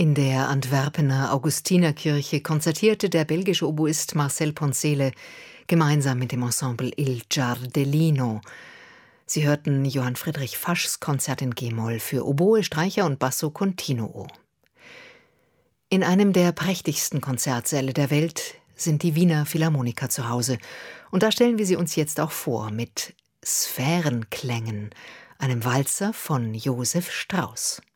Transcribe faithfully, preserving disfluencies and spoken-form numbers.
In der Antwerpener Augustinerkirche konzertierte der belgische Oboist Marcel Poncele gemeinsam mit dem Ensemble Il Giardellino. Sie hörten Johann Friedrich Faschs Konzert in G-Moll für Oboe, Streicher und Basso Continuo. In einem der prächtigsten Konzertsäle der Welt sind die Wiener Philharmoniker zu Hause. Und da stellen wir sie uns jetzt auch vor mit Sphärenklängen, einem Walzer von Josef Strauss.